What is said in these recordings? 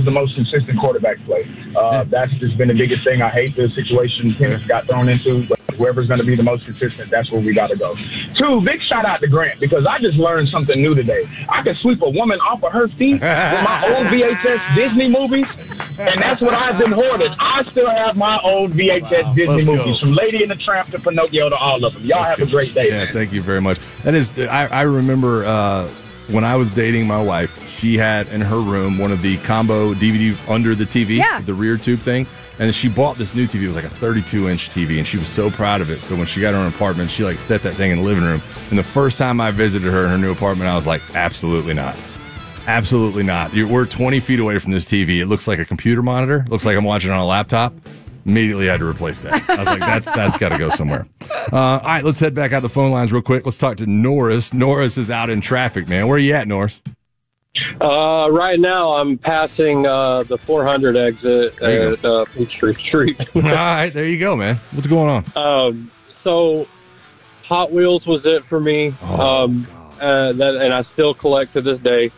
the most consistent quarterback play. That's just been the biggest thing. I hate the situation Penix got thrown into, but whoever's going to be the most consistent, that's where we got to go. 2, big shout out to Grant, because I just learned something new today. I can sweep a woman off of her feet with my old VHS Disney movies, and that's what I've been hoarding. I still have my old VHS Disney movies, from Lady and the Tramp to Pinocchio to all of them. Y'all have a great day, man. Thank you very much. That is, I remember when I was dating my wife, she had in her room one of the combo DVD under the TV, the rear tube thing. And she bought this new TV. It was like a 32-inch TV, and she was so proud of it. So when she got her own apartment, she set that thing in the living room. And the first time I visited her in her new apartment, I was like, absolutely not. Absolutely not. We're 20 feet away from this TV. It looks like a computer monitor. It looks like I'm watching on a laptop. Immediately had to replace that. I was like, that's got to go somewhere. All right, let's head back out the phone lines real quick. Let's talk to Norris. Norris is out in traffic, man. Where are you at, Norris? Right now, I'm passing the 400 exit at Peachtree Street. All right, there you go, man. What's going on? So, Hot Wheels was it for me, and I still collect to this day.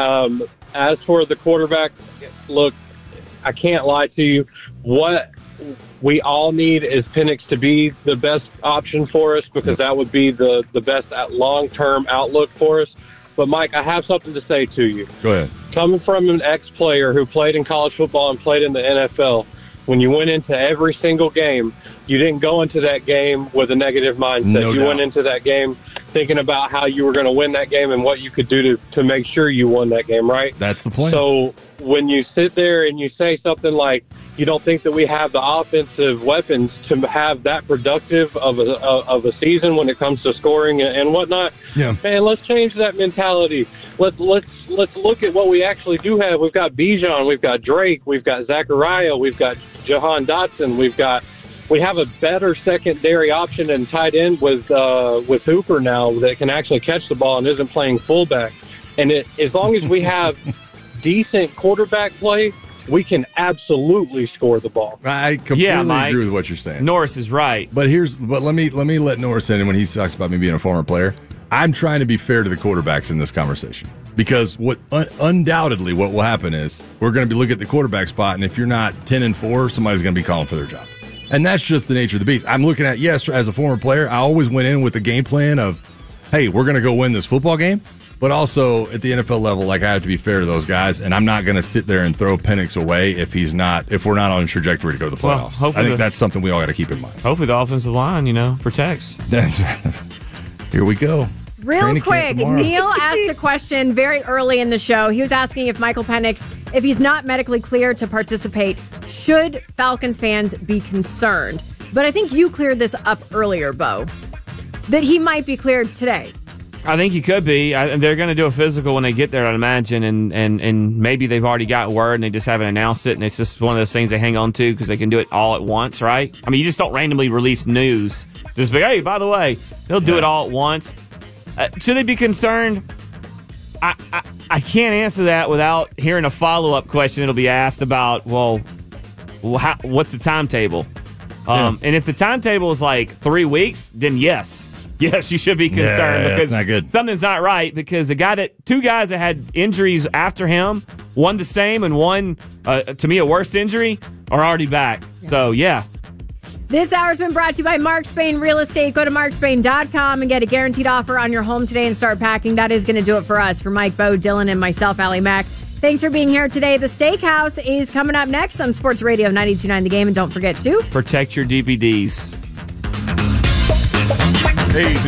As for the quarterback, look, I can't lie to you. What we all need is Penix to be the best option for us, because that would be the best long-term outlook for us. But, Mike, I have something to say to you. Go ahead. Coming from an ex-player who played in college football and played in the NFL, when you went into every single game, you didn't go into that game with a negative mindset. You went into that game thinking about how you were going to win that game and what you could do to make sure you won that game, right? That's the point. So when you sit there and you say something like, you don't think that we have the offensive weapons to have that productive of a season when it comes to scoring and whatnot, man, let's change that mentality. Let's look at what we actually do have. We've got Bijan, we've got Drake, we've got Zachariah, we've got Jahan Dotson, we have a better secondary option and tight end with Hooper now that can actually catch the ball and isn't playing fullback. And as long as we have decent quarterback play, we can absolutely score the ball. I completely agree with what you're saying. Norris is right. But let me let Norris in when he talks about me being a former player. I'm trying to be fair to the quarterbacks in this conversation, because what undoubtedly what will happen is we're going to be looking at the quarterback spot, and if you're not 10-4, somebody's going to be calling for their job. And that's just the nature of the beast. I'm looking at, yes, as a former player, I always went in with the game plan of, hey, we're going to go win this football game. But also at the NFL level, I have to be fair to those guys, and I'm not going to sit there and throw Penix away if we're not on a trajectory to go to the playoffs. I think that's something we all got to keep in mind. Hopefully the offensive line, protects. Here we go. Real quick, Neil asked a question very early in the show. He was asking if Michael Penix, if he's not medically cleared to participate, should Falcons fans be concerned? But I think you cleared this up earlier, Bo, that he might be cleared today. I think he could be. They're going to do a physical when they get there, I'd imagine, and maybe they've already got word and they just haven't announced it, and it's just one of those things they hang on to because they can do it all at once, right? I mean, you just don't randomly release news. Just be, hey, by the way, they'll do it all at once. Should they be concerned? I can't answer that without hearing a follow-up question that'll be asked about, what's the timetable? And if the timetable is like 3 weeks, then yes. Yes, you should be concerned because not good. Something's not right, because two guys that had injuries after him, one the same and one, to me, a worse injury, are already back. Yeah. So, yeah. This hour has been brought to you by Mark Spain Real Estate. Go to markspain.com and get a guaranteed offer on your home today and start packing. That is going to do it for us. For Mike, Bo, Dylan, and myself, Allie Mack. Thanks for being here today. The Steakhouse is coming up next on Sports Radio 92.9 The Game. And don't forget to protect your DVDs. Hey.